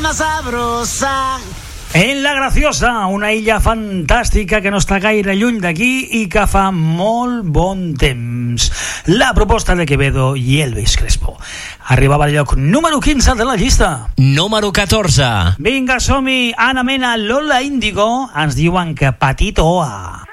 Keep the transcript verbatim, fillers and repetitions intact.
sabrosa. En La Graciosa, una illa fantàstica que no està gaire lluny d'aquí i que fa molt bon temps. La proposta de Quevedo i Elvis Crespo. Arribava al lloc número quinze de la llista. Número catorze. Vinga, som-hi. Ana Mena, Lola Índigo, ens diuen que Patito A.